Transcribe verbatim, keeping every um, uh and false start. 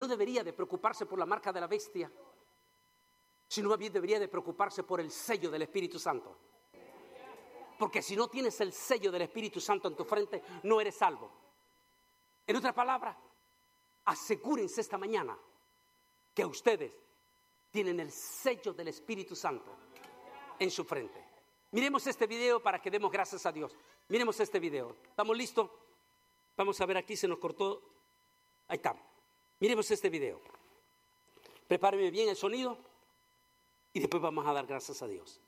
no debería de preocuparse por la marca de la bestia, sino más bien debería de preocuparse por el sello del Espíritu Santo. Porque si no tienes el sello del Espíritu Santo en tu frente, no eres salvo. En otras palabras, asegúrense esta mañana que ustedes tienen el sello del Espíritu Santo en su frente. Miremos este video para que demos gracias a Dios. Miremos este video. ¿Estamos listos? Vamos a ver, aquí se nos cortó. Ahí está. Miremos este video. Prepáreme bien el sonido y después vamos a dar gracias a Dios.